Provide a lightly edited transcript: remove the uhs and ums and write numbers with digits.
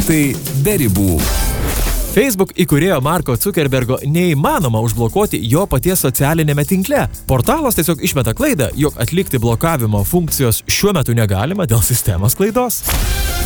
Internetai be ribų. Facebook įkūrėjo Marko Zuckerbergo neįmanoma užblokuoti jo paties socialinėme tinkle. Portalas tiesiog išmeta klaidą, jog atlikti blokavimo funkcijos šiuo metu negalima dėl sistemos klaidos.